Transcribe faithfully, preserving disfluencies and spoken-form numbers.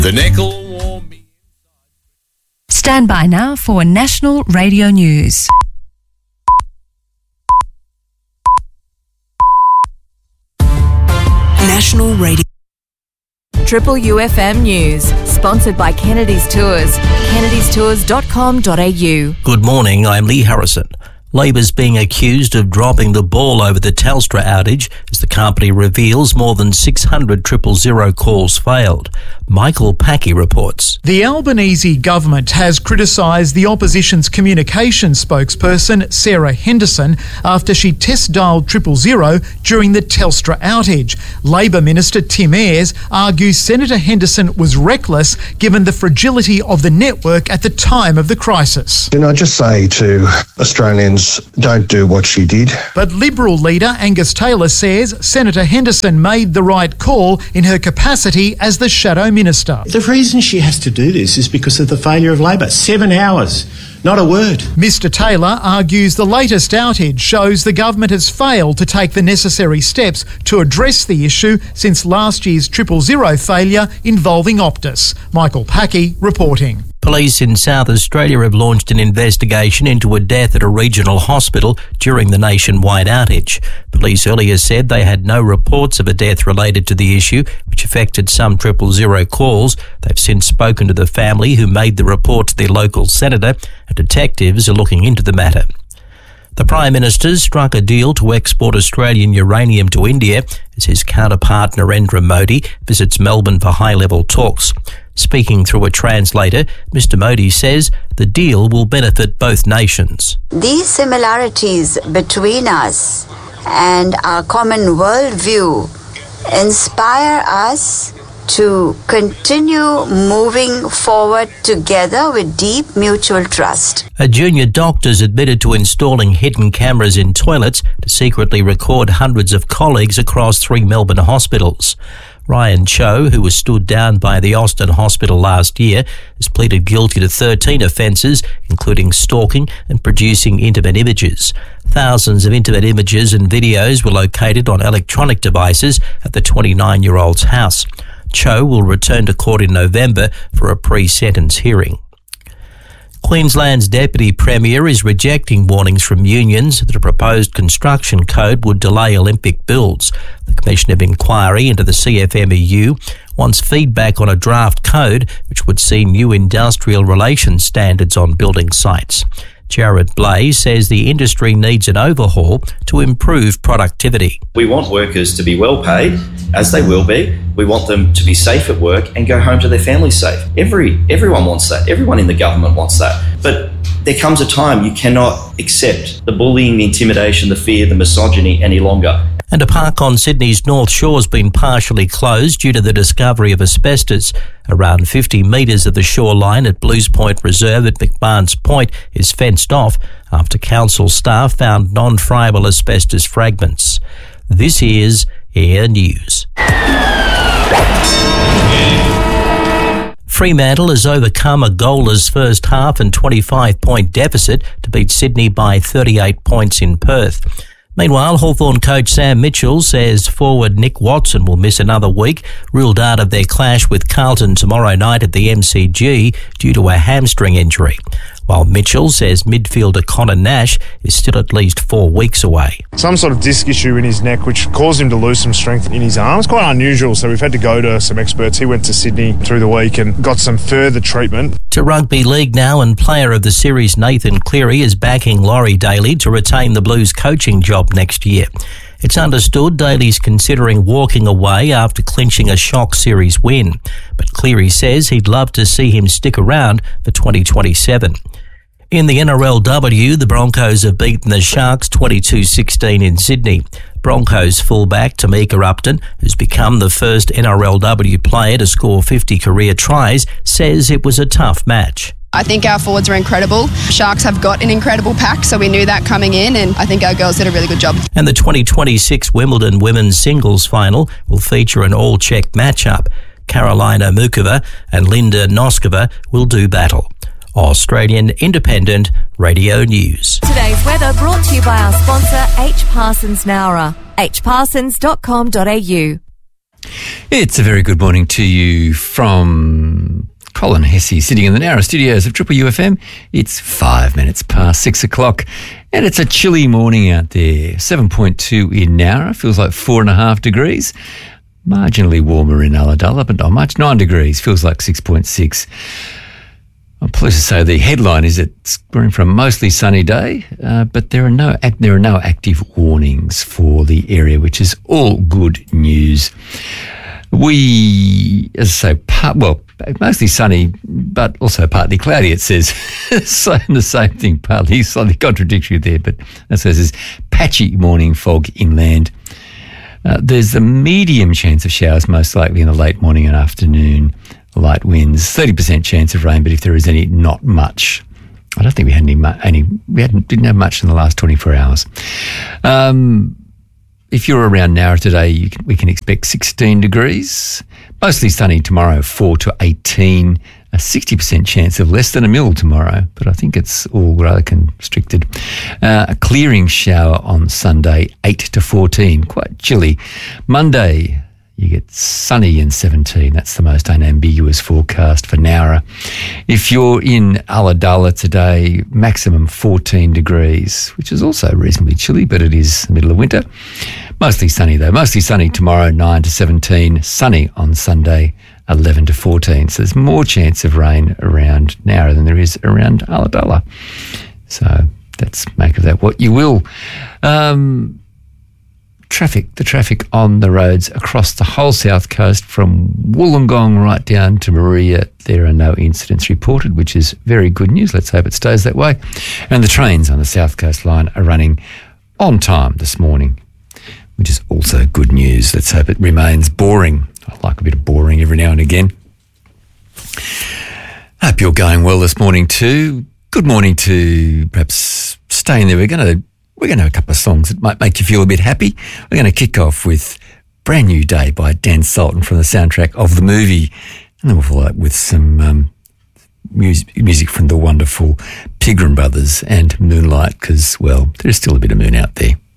The nickel warm me. Stand by now for National Radio News. National Radio. Triple U F M News, sponsored by Kennedy's Tours, kennedys tours dot com dot a u. Good morning, I'm Lee Harrison. Labor's being accused of dropping the ball over the Telstra outage as the company reveals more than six hundred triple zero calls failed. Michael Packy reports. The Albanese government has criticised the opposition's communications spokesperson Sarah Henderson after she test-dialed triple zero during the Telstra outage. Labor Minister Tim Ayres argues Senator Henderson was reckless given the fragility of the network at the time of the crisis. Can I just say to Australians, don't do what she did. But Liberal leader Angus Taylor says Senator Henderson made the right call in her capacity as the shadow minister. The reason she has to do this is because of the failure of Labor. Seven hours. Not a word. Mister Taylor argues the latest outage shows the government has failed to take the necessary steps to address the issue since last year's triple zero failure involving Optus. Michael Packy reporting. Police in South Australia have launched an investigation into a death at a regional hospital during the nationwide outage. Police earlier said they had no reports of a death related to the issue, which affected some triple zero calls. They've since spoken to the family, who made the report to their local senator, and detectives are looking into the matter. The Prime Minister struck a deal to export Australian uranium to India as his counterpart Narendra Modi visits Melbourne for high-level talks. Speaking through a translator, Mister Modi says the deal will benefit both nations. These similarities between us and our common worldview inspire us to continue moving forward together with deep mutual trust. A junior doctor's admitted to installing hidden cameras in toilets to secretly record hundreds of colleagues across three Melbourne hospitals. Ryan Cho, who was stood down by the Austin Hospital last year, has pleaded guilty to thirteen offences, including stalking and producing intimate images. Thousands of intimate images and videos were located on electronic devices at the twenty-nine-year-old's house. Cho will return to court in November for a pre-sentence hearing. Queensland's Deputy Premier is rejecting warnings from unions that a proposed construction code would delay Olympic builds. The Commission of Inquiry into the C F M E U wants feedback on a draft code which would see new industrial relations standards on building sites. Jared Blay says the industry needs an overhaul to improve productivity. We want workers to be well paid, as they will be. We want them to be safe at work and go home to their families safe. Every everyone wants that. Everyone in the government wants that. But there comes a time you cannot accept the bullying, the intimidation, the fear, the misogyny any longer. And a park on Sydney's North Shore has been partially closed due to the discovery of asbestos. Around fifty metres of the shoreline at Blues Point Reserve at McMahon's Point is fenced off after council staff found non-friable asbestos fragments. This is Air News. Fremantle has overcome a goalless first half and twenty-five point deficit to beat Sydney by thirty-eight points in Perth. Meanwhile, Hawthorn coach Sam Mitchell says forward Nick Watson will miss another week, ruled out of their clash with Carlton tomorrow night at the M C G due to a hamstring injury, while Mitchell says midfielder Connor Nash is still at least four weeks away. Some sort of disc issue in his neck which caused him to lose some strength in his arms. Quite unusual, so we've had to go to some experts. He went to Sydney through the week and got some further treatment. To rugby league now, and player of the series Nathan Cleary is backing Laurie Daly to retain the Blues coaching job next year. It's understood Daly's considering walking away after clinching a shock series win, but Cleary says he'd love to see him stick around for twenty twenty-seven. In the N R L W, the Broncos have beaten the Sharks twenty-two sixteen in Sydney. Broncos fullback Tamika Upton, who's become the first N R L W player to score fifty career tries, says it was a tough match. I think our forwards are incredible. Sharks have got an incredible pack, so we knew that coming in, and I think our girls did a really good job. And the twenty twenty-six Wimbledon women's singles final will feature an all-Czech matchup. Karolina Mukova and Linda Noskova will do battle. Australian Independent Radio News. Today's weather brought to you by our sponsor H Parsons Nowra, h parsons dot com dot a u. It's a very good morning to you from Colin Hesse, sitting in the Nowra studios of Triple U F M. It's five minutes past six o'clock, and it's a chilly morning out there. seven point two in Nowra, feels like four and a half degrees. Marginally warmer in Ulladulla, but not much. Nine degrees, feels like six point six. I'm pleased to say the headline is it's we're in for a mostly sunny day, uh, but there are no act, there are no active warnings for the area, which is all good news. We, as I say, part, well, mostly sunny, but also partly cloudy, it says. So the same thing, partly slightly contradictory there, but that says there's patchy morning fog inland. Uh, there's a medium chance of showers, most likely in the late morning and afternoon. Light winds, thirty percent chance of rain, but if there is any, not much. I don't think we had any, any we hadn't, didn't have much in the last twenty-four hours. Um, if you're around Nowra today, you can, we can expect sixteen degrees. Mostly sunny tomorrow, four to eighteen. A sixty percent chance of less than a mil tomorrow, but I think it's all rather constricted. Uh, a clearing shower on Sunday, eight to fourteen. Quite chilly. Monday, you get sunny and seventeen. That's the most unambiguous forecast for Nowra. If you're in Ulladulla today, maximum fourteen degrees, which is also reasonably chilly, but it is the middle of winter. Mostly sunny though. Mostly sunny tomorrow, nine to seventeen. Sunny on Sunday, eleven to fourteen. So there's more chance of rain around Nowra than there is around Ulladulla. So let's make of that what you will. Um... Traffic, the traffic on the roads across the whole south coast from Wollongong right down to Maria, there are no incidents reported, which is very good news. Let's hope it stays that way. And the trains on the south coast line are running on time this morning, which is also good news. Let's hope it remains boring. I like a bit of boring every now and again. Hope you're going well this morning too. Good morning to perhaps staying there. We're going to We're going to have a couple of songs that might make you feel a bit happy. We're going to kick off with Brand New Day by Dan Sultan from the soundtrack of the movie. And then we'll follow up with some um, music, music from the wonderful Pigram Brothers and Moonlight, because, well, there's still a bit of moon out there.